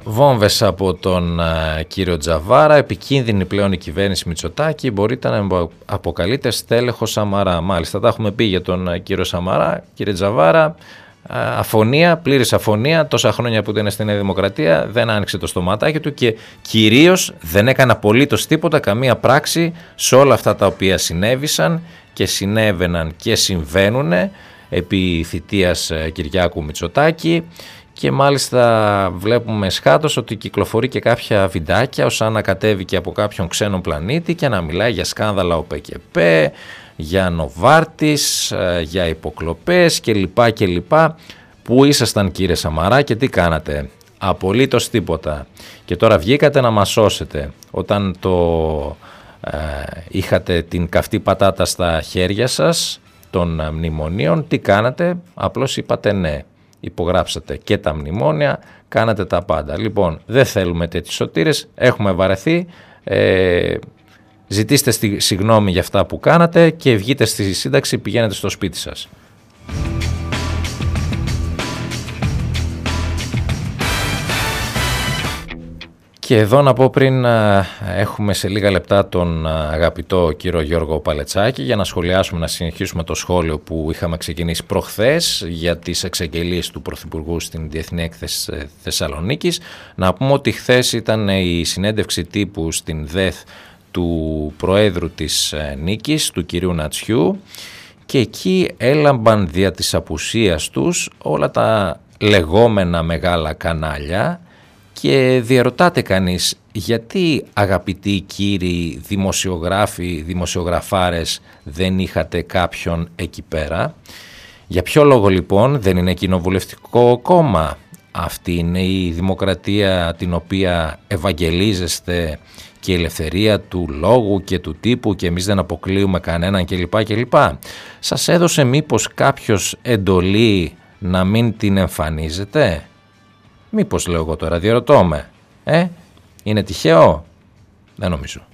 Βόμβες από τον κύριο Τζαβάρα, επικίνδυνη πλέον η κυβέρνηση Μητσοτάκη, μπορείτε να αποκαλείτε στέλεχος Σαμαρά. Μάλιστα, τα έχουμε πει για τον κύριο Σαμαρά, κύριε Τζαβάρα. Αφωνία, πλήρης αφωνία, τόσα χρόνια που ήταν στη Νέα Δημοκρατία, δεν άνοιξε το στοματάκι του και κυρίως δεν έκανε απολύτως τίποτα, καμία πράξη σε όλα αυτά τα οποία συνέβησαν και συνέβαιναν και συμβαίνουν επί θητείας Κυριάκου Μητσοτάκη. Και μάλιστα βλέπουμε σχάτως ότι κυκλοφορεί και κάποια βιντεάκια ως αν κατέβηκε από κάποιον ξένο πλανήτη και να μιλάει για σκάνδαλα ΟΠΕΚΕΠ, για Νοβάρτις, για υποκλοπές κλπ. Πού ήσασταν κύριε Σαμαρά και τι κάνατε? Απολύτως τίποτα. Και τώρα βγήκατε να μας σώσετε. Όταν είχατε την καυτή πατάτα στα χέρια σας των μνημονίων, τι κάνατε? Απλώς είπατε ναι. Υπογράψατε και τα μνημόνια, κάνατε τα πάντα. Λοιπόν, δεν θέλουμε τέτοιους σωτήρες, έχουμε βαρεθεί, ζητήστε συγγνώμη για αυτά που κάνατε και βγείτε στη σύνταξη, πηγαίνετε στο σπίτι σας. Και εδώ να πω πριν έχουμε σε λίγα λεπτά τον αγαπητό κύριο Γιώργο Παλετσάκη για να σχολιάσουμε, να συνεχίσουμε το σχόλιο που είχαμε ξεκινήσει προχθές για τις εξαγγελίες του Πρωθυπουργού στην Διεθνή Έκθεση Θεσσαλονίκης. Να πούμε ότι χθες ήταν η συνέντευξη τύπου στην ΔΕΘ του Προέδρου της Νίκης, του κυρίου Νατσιού, και εκεί έλαμπαν δια της απουσίας τους όλα τα λεγόμενα μεγάλα κανάλια. Και διαρωτάται κανείς γιατί, αγαπητοί κύριοι δημοσιογράφοι, δημοσιογραφάρες, δεν είχατε κάποιον εκεί πέρα? Για ποιο λόγο λοιπόν? Δεν είναι κοινοβουλευτικό κόμμα? Αυτή είναι η δημοκρατία την οποία ευαγγελίζεστε και η ελευθερία του λόγου και του τύπου και εμείς δεν αποκλείουμε κανέναν κλπ. Σας έδωσε μήπως κάποιος εντολή να μην την εμφανίζετε? Μήπως λέω εγώ τώρα, διαρωτώ με. Είναι τυχαίο? Δεν νομίζω.